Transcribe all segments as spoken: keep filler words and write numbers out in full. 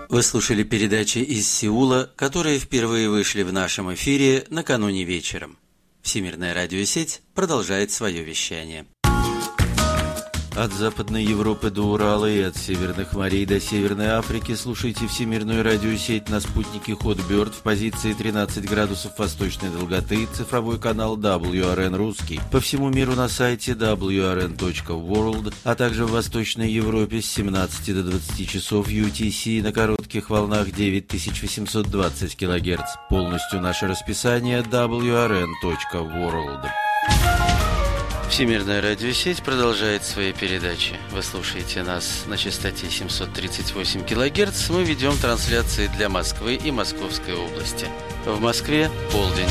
Вы слушали передачи из Сеула, которые впервые вышли в нашем эфире накануне вечером. Всемирная радиосеть продолжает свое вещание. От Западной Европы до Урала и от Северных морей до Северной Африки слушайте Всемирную радиосеть на спутнике Hotbird в позиции тринадцать градусов восточной долготы, цифровой канал дабл ю ар эн русский, по всему миру на сайте дабл ю ар эн точка ворлд, а также в Восточной Европе с семнадцати до двадцати часов ю ти си на коротких волнах девять тысяч восемьсот двадцать килогерц. Полностью наше расписание дабл ю ар эн точка ворлд. Всемирная радиосеть продолжает свои передачи. Вы слушаете нас на частоте семьсот тридцать восемь килогерц. Мы ведем трансляции для Москвы и Московской области. В Москве полдень.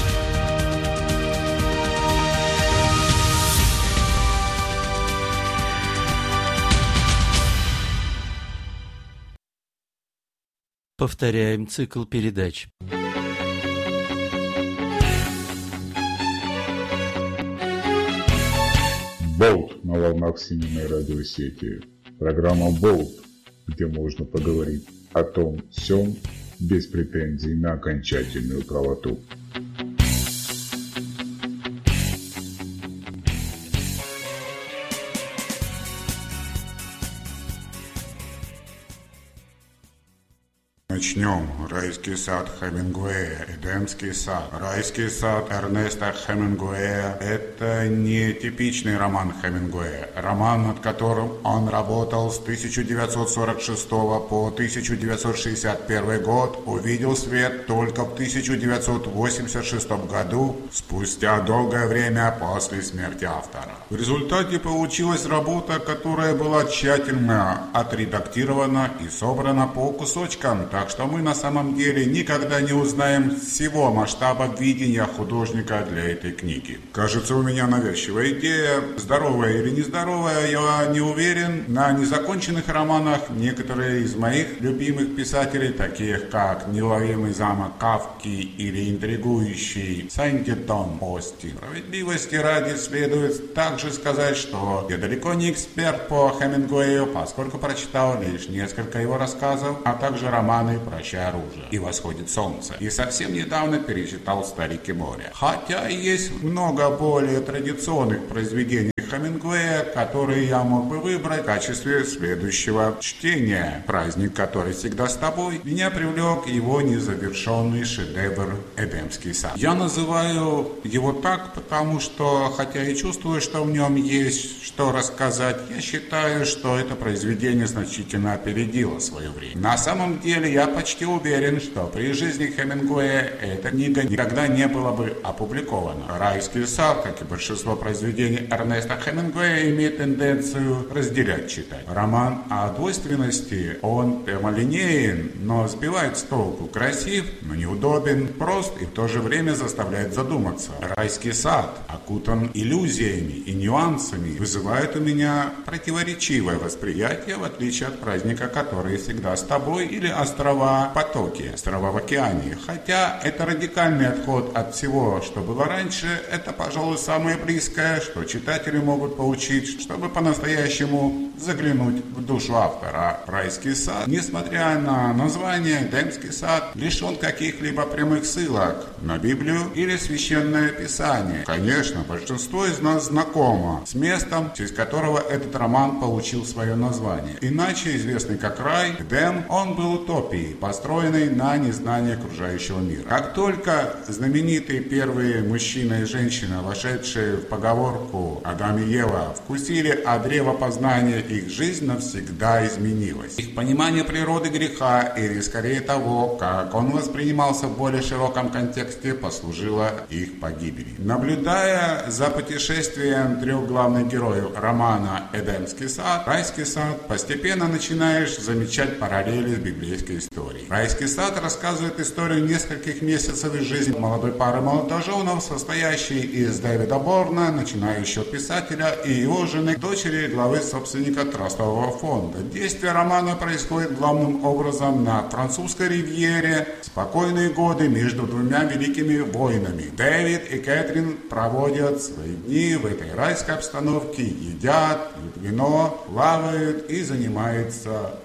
Повторяем цикл передач. Болт на волнах Всемирной радиосети. Программа Болт, где можно поговорить о том всем без претензий на окончательную правоту. Начнем. Райский сад Хемингуэя, Эдемский сад. Райский сад Эрнеста Хемингуэя – это не типичный роман Хемингуэя. Роман, над которым он работал с тысяча девятьсот сорок шестого по тысяча девятьсот шестьдесят первый год, увидел свет только в тысяча девятьсот восемьдесят шестом году, спустя долгое время после смерти автора. В результате получилась работа, которая была тщательно отредактирована и собрана по кусочкам, так что мы на самом деле никогда не узнаем всего масштаба видения художника для этой книги. Кажется, у меня навязчивая идея, здоровая или нездоровая, я не уверен. На незаконченных романах некоторые из моих любимых писателей, таких как «Неуловимый замок Кафки» или интригующий «Сайнгетон» Ости. Справедливости ради следует также сказать, что я далеко не эксперт по Хемингуэю, поскольку прочитал лишь несколько его рассказов, а также романы «Прощай оружие» и «Восходит солнце». И совсем недавно перечитал «Старики моря». Хотя есть много более традиционных произведений Хемингуэя, которые я мог бы выбрать в качестве следующего чтения. «Праздник, который всегда с тобой», меня привлек его незавершенный шедевр «Эдемский сад». Я называю его так, потому что, хотя и чувствую, что в нем есть что рассказать, я считаю, что это произведение значительно опередило свое время. На самом деле, я почти уверен, что при жизни Хемингуэя эта книга никогда не была бы опубликована. «Райский сад», как и большинство произведений Эрнеста Хемингуэя, имеет тенденцию разделять читателя. Роман о двойственности, он прямолинеен, но сбивает с толку, красив, но неудобен, прост и в то же время заставляет задуматься. «Райский сад» окутан иллюзиями и нюансами, вызывает у меня противоречивое восприятие, в отличие от «Праздника, который всегда с тобой» или «Острова потоки», «Острова в океане». Хотя это радикальный отход от всего, что было раньше, это, пожалуй, самое близкое, что читатели могут получить, чтобы по-настоящему заглянуть в душу автора. «Райский сад», несмотря на название «Эдемский сад», лишен каких-либо прямых ссылок на Библию или Священное Писание. Конечно, большинство из нас знакомо с местом, в честь которого этот роман получил свое название. Иначе известный как рай, Эдем, он был утопией, построенной на незнании окружающего мира. Как только знаменитые первые мужчина и женщина, вошедшие в поговорку «Адам и Ева», вкусили от древа познания, их жизнь навсегда изменилась. Их понимание природы греха, или скорее того, как он воспринимался в более широком контексте, послужило их погибели. Наблюдая за путешествием трех главных героев романа «Эдемский сад», «Райский сад», постепенно начинаешь замечать параллели с библейской историей. «Райский сад» рассказывает историю нескольких месяцев из жизни молодой пары молодоженов, состоящей из Дэвида Борна, начинающего писателя, и его жены, дочери главы собственника трастового фонда. Действие романа происходит главным образом на французской ривьере, спокойные годы между двумя великими войнами. Дэвид и Кэтрин проводят свои дни в этой райской обстановке, едят, пьют вино, плавают и занимаются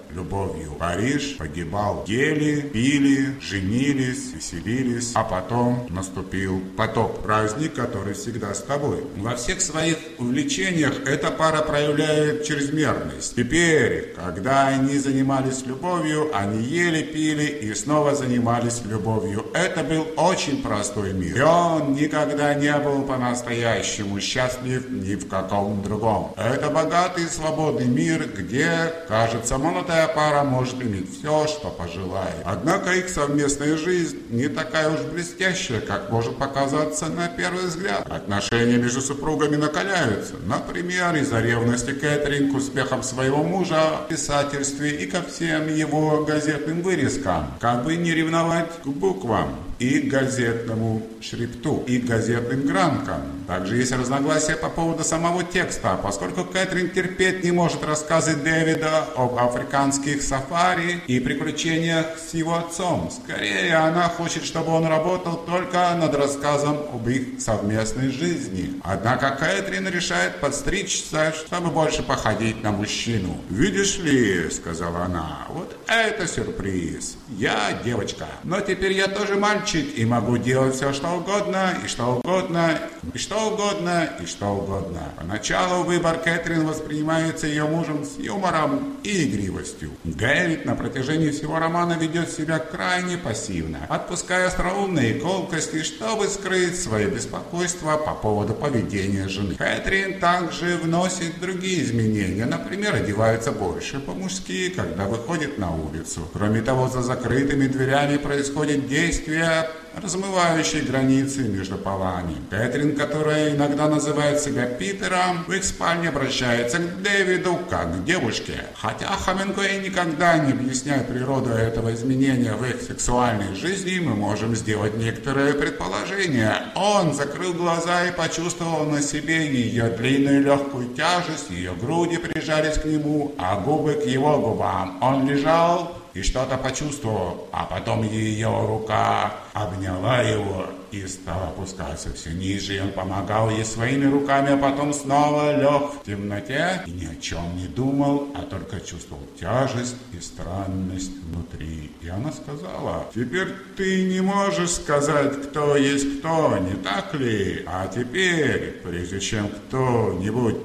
любовью. Париж погибал. Ели, пили, женились, веселились, а потом наступил потоп. Праздник, который всегда с тобой. Во всех своих увлечениях эта пара проявляет чрезмерность. Теперь, когда они занимались любовью, они ели, пили и снова занимались любовью. Это был очень простой мир. И он никогда не был по-настоящему счастлив ни в каком другом. Это богатый и свободный мир, где, кажется, молодая пара может иметь все, что пожелает. Однако их совместная жизнь не такая уж блестящая, как может показаться на первый взгляд. Отношения между супругами накаляются. Например, из-за ревности Кэтрин к успехам своего мужа в писательстве и ко всем его газетным вырезкам. Как бы не ревновать к буквам и к газетному шрифту, и к газетным гранкам. Также есть разногласия по поводу самого текста, поскольку Кэтрин терпеть не может рассказы Дэвида об африканских сафари и приключениях с его отцом. Скорее, она хочет, чтобы он работал только над рассказом об их совместной жизни. Однако Кэтрин решает подстричься, чтобы больше походить на мужчину. «Видишь ли, — сказала она, — вот это сюрприз. Я девочка, но теперь я тоже мальчик и могу делать все, что угодно, и что угодно, и что угодно, и что угодно». Поначалу выбор Кэтрин воспринимается ее мужем с юмором и игривостью. Дэвид на протяжении всего романа ведет себя крайне пассивно, отпуская остроумные колкости, чтобы скрыть свое беспокойство по поводу поведения жены. Кэтрин также вносит другие изменения, например, одевается больше по-мужски, когда выходит на улицу. Кроме того, за закрытыми дверями происходит действие, размывающие границы между полами. Кэтрин, которая иногда называет себя Питером, в их спальне обращается к Дэвиду как к девушке. Хотя Хемингуэй никогда не объясняет природу этого изменения в их сексуальной жизни, мы можем сделать некоторые предположения. Он закрыл глаза и почувствовал на себе ее длинную легкую тяжесть, ее груди прижались к нему, а губы к его губам. Он лежал и что-то почувствовал, а потом ее рука обняла его и стала опускаться все ниже, и он помогал ей своими руками, а потом снова лег в темноте и ни о чем не думал, а только чувствовал тяжесть и странность внутри. И она сказала: «Теперь ты не можешь сказать, кто есть кто, не так ли? А теперь, прежде чем кто-нибудь